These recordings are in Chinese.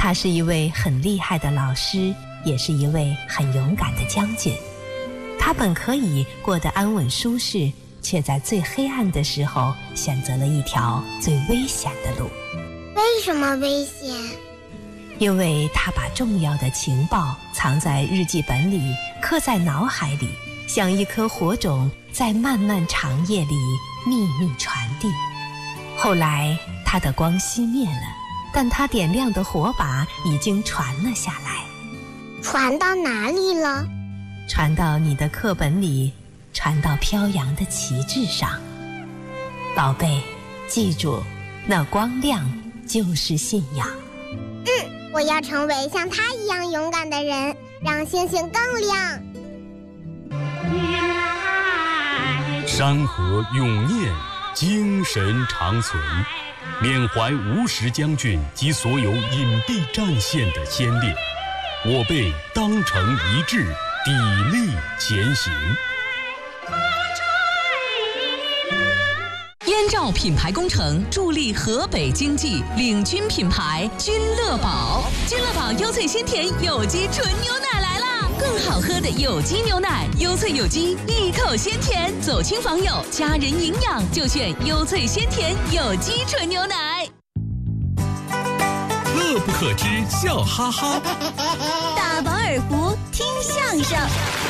他是一位很厉害的老师，也是一位很勇敢的将军。他本可以过得安稳舒适，却在最黑暗的时候选择了一条最危险的路。 为什么危险？ 因为他把重要的情报藏在日记本里，刻在脑海里，像一颗火种，在漫漫长夜里秘密传递。后来他的光熄灭了，但他点亮的火把已经传了下来。 传到哪里了？ 传到你的课本里，传到飘扬的旗帜上。宝贝，记住，那光亮就是信仰。 我要成为像他一样勇敢的人，让星星更亮。 山河永念，精神长存，缅怀吴石将军及所有隐蔽战线的先烈，我辈当成一致，砥砺前行。 燕赵品牌工程助力河北经济，领军品牌君乐宝。君乐宝优萃鲜甜有机纯牛奶来啦！更好喝的有机牛奶，优萃有机，一口鲜甜，走亲访友，家人营养就选优萃鲜甜有机纯牛奶。 乐不可支，笑哈哈。 大饱耳福，听相声。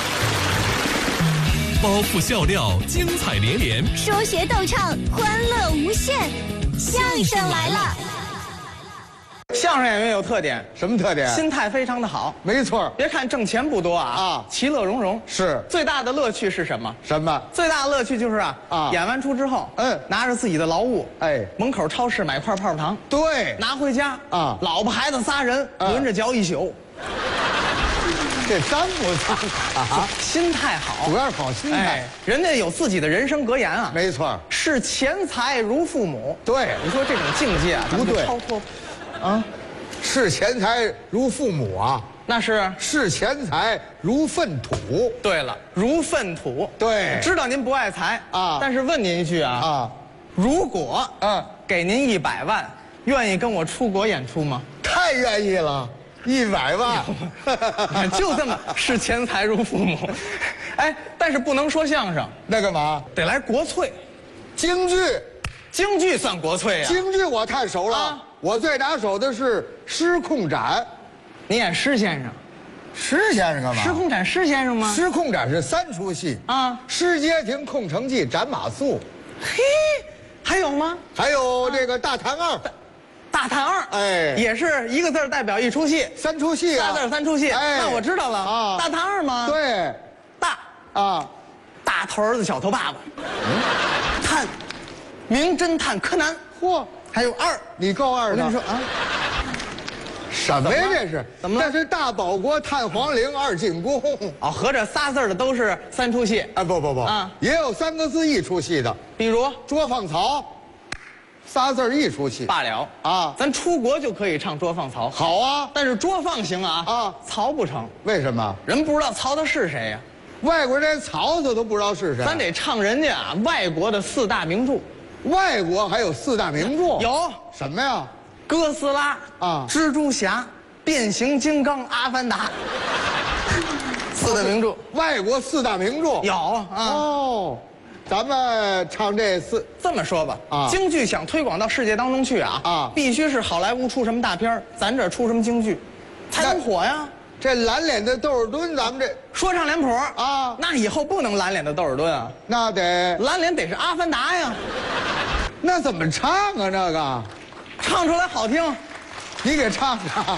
包袱笑料，精彩连连； 说学逗唱，欢乐无限。相声来了！ 相声演员有特点， 什么特点？ 心态非常的好。 没错， 别看挣钱不多啊，其乐融融。 是最大的乐趣是什么？ 什么？ 最大的乐趣就是演完出之后，拿着自己的劳务，门口超市买块泡泡糖， 对， 拿回家老婆孩子仨人轮着嚼一宿。 这脏不脏啊？ 心态好， 主要是好心态。 人家有自己的人生格言啊。 没错， 视钱财如父母。 对， 你说这种境界啊， 不对， 超脱。啊， 视钱财如父母啊， 那是视钱财如粪土。 对了，如粪土。 对， 知道您不爱财啊，但是问您一句如果给您100万，愿意跟我出国演出吗？ 太愿意了。100万， 就这么视钱财如父母，但是不能说相声， 那干嘛？ 得来国粹， 京剧， 京剧算国粹啊。 京剧我太熟了，我最拿手的是施控斩。 你演施先生， 施先生干嘛？ 施控斩施先生吗？ 施控斩是3出戏啊，施街亭、空城计、斩马谡。 嘿，还有吗？ 还有这个大谭二。 大谭二，也是一个字代表一出戏 ，3出戏啊， 3字3出戏，那我知道了啊，大谭二吗？ 对， 大大头儿子小头爸爸，探，名侦探柯南， 嚯， 还有二， 你够二的。 我跟你说啊， 什么呀这是？ 怎么了？ 这是大保国探黄陵2进宫。 合着仨字的都是3出戏。 不也有3个字1出戏的， 比如捉放曹。仨字1出戏罢了啊！咱出国就可以唱捉放曹， 好啊！ 但是捉放行啊，曹不成。 为什么？ 人不知道曹他是谁呀？ 外国人连曹操都不知道是谁。 咱得唱人家外国的4大名著。 外国还有4大名著？ 有什么呀？ 哥斯拉蜘蛛侠、变形金刚、阿凡达。4大名著。 外国4大名著有哦。 咱们唱这这么说吧京剧想推广到世界当中去必须是好莱坞出什么大片咱这出什么京剧，才能火呀。 这蓝脸的窦尔敦，咱们这说唱脸谱那以后不能蓝脸的窦尔敦啊， 那得蓝脸得是阿凡达呀。 那怎么唱啊？这个唱出来好听， 你给唱唱。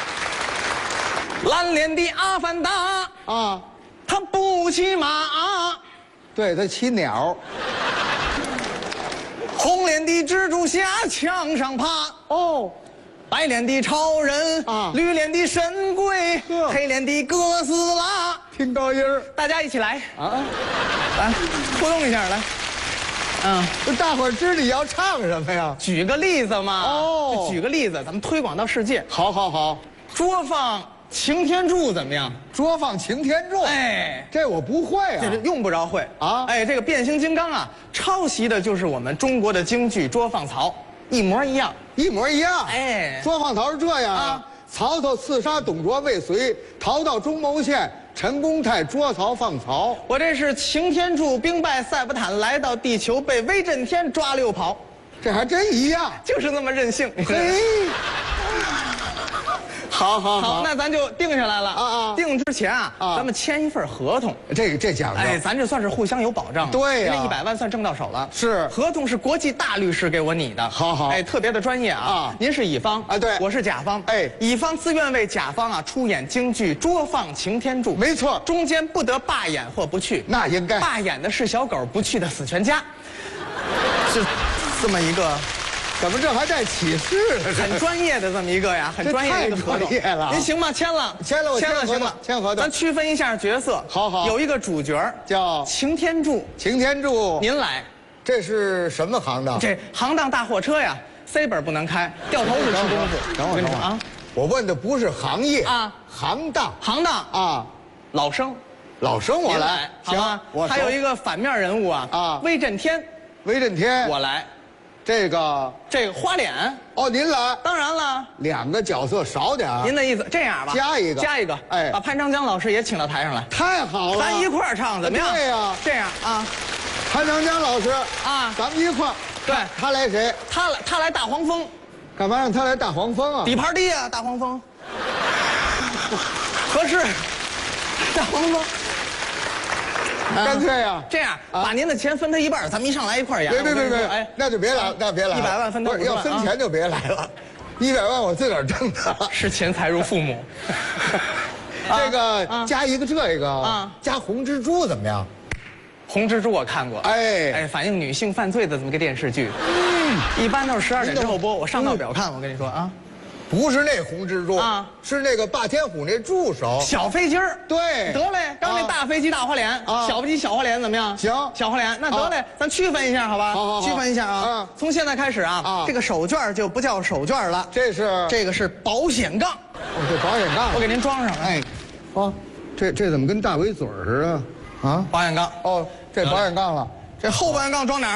蓝脸的阿凡达他不骑马。 对，他骑鸟。 红脸的蜘蛛侠墙上爬白脸的超人绿脸的神龟黑脸的哥斯拉。 听高音儿， 大家一起来来互动一下来。 大伙儿知你要唱什么呀？ 举个例子嘛。就举个例子，咱们推广到世界。 好， 捉放擎天柱怎么样？ 捉放擎天柱，这我不会啊， 这用不着会这个变形金刚抄袭的就是我们中国的京剧《捉放曹》，一模一样。 捉放曹是这样曹操刺杀董卓未遂，逃到中牟县，陈公泰捉曹放曹。 我这是擎天柱兵败塞伯坦，来到地球被威震天抓了又跑， 这还真一样， 就是那么任性。 嘿，好， 那咱就定下来了啊！ 定之前啊，咱们签一份合同。 这讲究， 哎，咱这算是互相有保障。 对呀， 这100万算挣到手了。 是， 合同是国际大律师给我拟的。 好， 哎，特别的专业啊！您是乙方啊，对， 我是甲方。 哎， 乙方自愿为甲方啊出演京剧《捉放擎天柱》， 没错， 中间不得罢演或不去。 那应该罢演的是小狗，不去的死全家。是这么一个。 怎么这还带启示了？ 很专业的这么一个呀，很专业的合同。 太专业了， 您行吗？签了，行了。 签合同。 咱区分一下角色。 好， 有一个主角叫擎天柱。 擎天柱， 您来。 这是什么行当？ 这行当大货车呀，C 本不能开，掉头是吃功夫。 等会儿啊！我问的不是行业啊， 行当啊，老生我来， 行吗？还有一个反面人物啊，威震天，我来。 这个花脸哦，您来， 当然了 ，2个角色少点。 您的意思这样吧， 加一个， 哎，把潘长江老师也请到台上来， 太好了， 咱一块儿唱怎么样？ 对呀， 这样啊， 潘长江老师啊， 咱们一块儿。 对， 他来谁？ 他来大黄蜂， 干嘛让他来大黄蜂啊？ 底盘低啊，大黄蜂合适，大黄蜂。 干脆啊， 这样把您的钱分他一半，咱们一上来一块儿演。 别，哎，那就别来了，100 万分他50万， 要分钱就别来了，100万我自个儿挣的。 视钱财如父母。 这个加一个这个加红蜘蛛怎么样？ 红蜘蛛我看过， 哎， 反映女性犯罪的这么个电视剧，一般都是12点之后播。我上闹表看，我跟你说啊。 不是那红蜘蛛啊，是那个霸天虎那助手小飞机儿。 对， 得嘞，刚那大飞机大花脸，小飞机小花脸怎么样？ 行， 小花脸，那得嘞，咱区分一下好吧？ 好， 区分一下啊。从现在开始啊，这个手绢就不叫手绢了，这个是保险杠。 哦，这保险杠， 我给您装上。哎， 这怎么跟大围嘴似的？啊， 保险杠。 哦，这保险杠了， 这后保险杠装哪儿？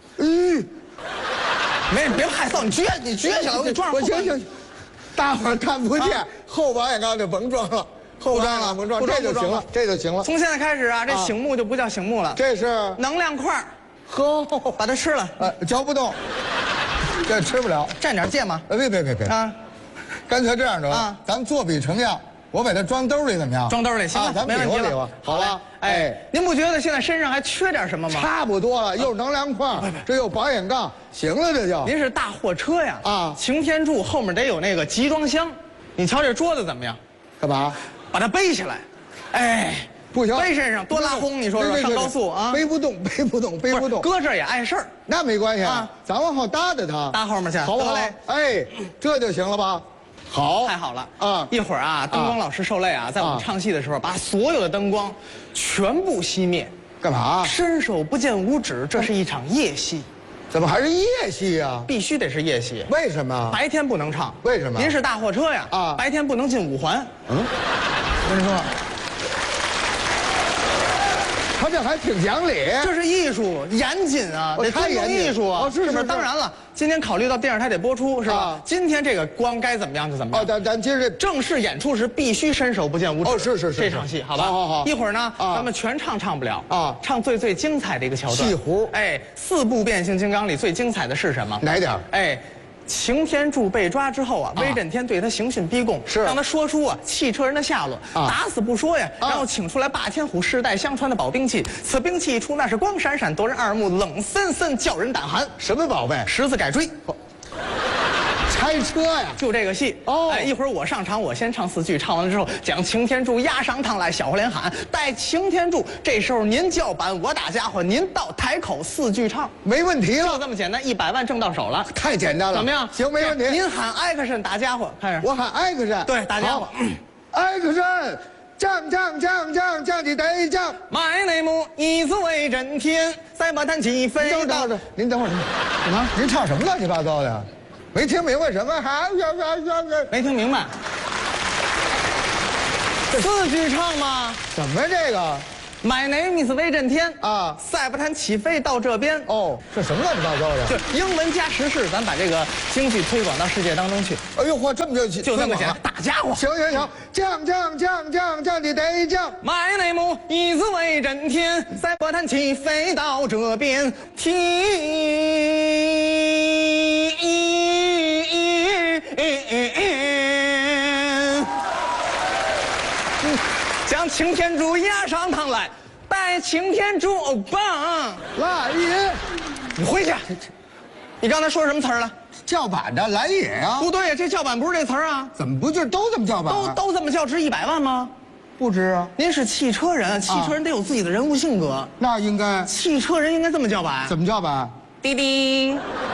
别害臊，你撅起来，我给你装上。 行。大伙儿看不见，后保险杠就甭装了，后保险杠甭装，这就行了。 从现在开始啊，这醒目就不叫醒目了， 这是能量块。把它吃了， 嚼不动，这吃不了。 蘸点芥末。 别啊！干脆这样得了，咱们作比成样，我把它装兜里怎么样？ 装兜里行了， 咱们比划。好了， 哎，您不觉得现在身上还缺点什么吗？ 差不多了，又能量块，这又保险杠，行了，这就。 您是大货车呀？擎天柱后面得有那个集装箱，你瞧这桌子怎么样？ 干嘛？ 把它背起来。哎， 不行， 背身上多拉轰，你说说上高速啊？ 背不动。 搁这儿也碍事儿。 那没关系啊，咱往后搭它， 搭后面去， 好不好？哎，这就行了吧？好， 太好了啊！一会儿啊，灯光老师受累啊，在我们唱戏的时候，把所有的灯光全部熄灭。 干嘛？ 伸手不见五指，这是一场夜戏。 怎么还是夜戏呀？ 必须得是夜戏。 为什么？ 白天不能唱。 为什么？ 您是大货车呀，白天不能进五环。我跟你说。 他这还挺讲理， 这是艺术，严谨啊，得尊重艺术啊，是不是？当然了，今天考虑到电视台得播出，是吧？今天这个光该怎么样就怎么样。 咱今儿正式演出时必须伸手不见五指。 是这场戏，好吧？ 好。 一会儿呢，咱们全唱不了啊，唱最精彩的一个桥段。 戏胡。 哎，4部变形金刚里最精彩的是什么？ 哪点？ 哎。擎天柱被抓之后啊，威震天对他刑讯逼供，让他说出汽车人的下落，打死不说呀，然后请出来霸天虎世代相传的宝兵器，此兵器一出那是光闪闪夺人耳目，冷森森叫人胆寒。 什么宝贝？ 十字改锥。 拆车呀， 就这个戏哎，一会儿我上场，我先唱4句，唱完了之后将擎天柱押上堂来，小花脸喊带擎天柱，这时候您叫板，我打家伙，您到台口4句唱， 没问题了， 就这么简单，100万挣到手了， 太简单了， 怎么样？ 行，没问题。 您喊action打家伙，看着我喊action， 对，打家伙 ，action。将起得将， 买内幕以子为震天，塞伯坦起飞到。 您等会儿，什么？您唱什么乱七八糟的？没听明白什么？ 没听明白。4句唱吗？ 怎么这个 My name is 威震天啊， 塞伯坦起飞到这边。 哦，这什么乱七八糟的？ 就英文加时事，咱把这个京剧推广到世界当中去。 哎呦嚯，这么就这么简单，大家伙。 行，降你得降。 My name is 威震天，塞伯坦起飞到这边。将擎天柱压上堂来，拜擎天柱欧巴。 来也， 你回去。你刚才说什么词儿了？ 叫板的来也呀。 不对呀，这叫板不是这词儿啊。 怎么不就都这么叫板？ 都这么叫，值100万吗？ 不值啊。 您是汽车人，汽车人得有自己的人物性格。 那应该。 汽车人应该这么叫板。 怎么叫板？ 滴滴。